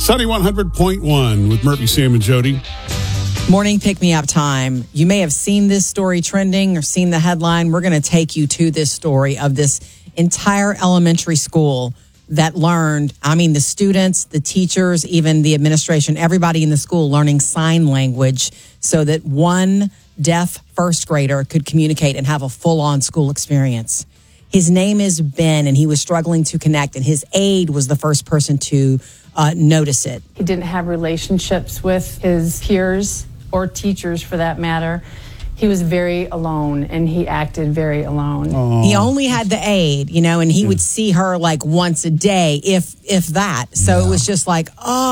Sunny 100.1 with Murphy, Sam, and Jody. Morning pick-me-up time. You may have seen this story trending or seen the headline. We're going to take you to this story of this entire elementary school that learned, the students, the teachers, even the administration, everybody in the school learning sign language so that one deaf first grader could communicate and have a full-on school experience. His name is Ben, and he was struggling to connect, and his aide was the first person to notice it. He didn't have relationships with his peers or teachers for that matter. He was very alone, and he acted very alone. Aww. He only had the aide, and he would see her like once a day, if that. So it was just like,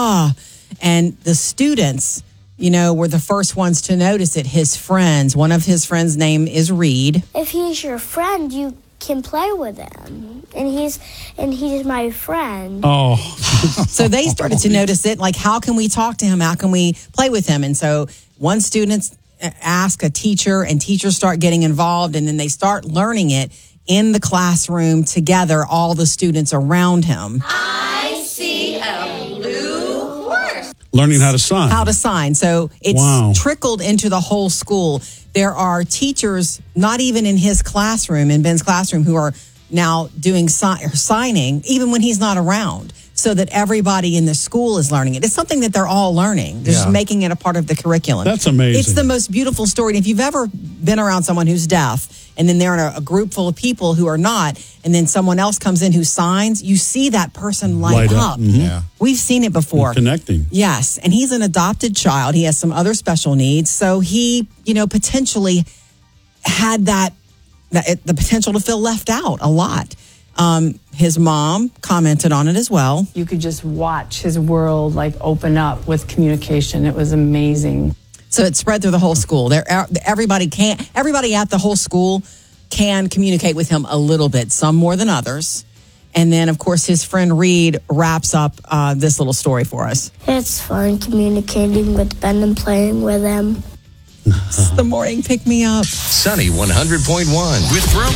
and the students, were the first ones to notice it. His friends, one of his friends' name is Reed. If he's your friend, you can play with him, and he's my friend. Oh. So they started to notice it, like, how can we talk to him? How can we play with him? And so one student ask a teacher, and teachers start getting involved, and then they start learning it in the classroom together, all the students around him. I see a blue horse. Learning how to sign. How to sign. So it's trickled into the whole school. There are teachers, not even in his classroom, in Ben's classroom, who are now doing signing, even when he's not around, so that everybody in the school is learning it. It's something that they're all learning. They're just making it a part of the curriculum. That's amazing. It's the most beautiful story. And if you've ever been around someone who's deaf, and then they're in a group full of people who are not, and then someone else comes in who signs, you see that person light up. Mm-hmm. Yeah. We've seen it before. And connecting. Yes. And he's an adopted child. He has some other special needs. So he, potentially had the potential to feel left out a lot. His mom commented on it as well. You could just watch his world open up with communication. It was amazing. So it spread through the whole school. Everybody at the whole school can communicate with him a little bit, some more than others. And then, of course, his friend Reed wraps up this little story for us. It's fun communicating with Ben and playing with him. It's the morning pick-me-up. Sunny 100.1 with Brooke.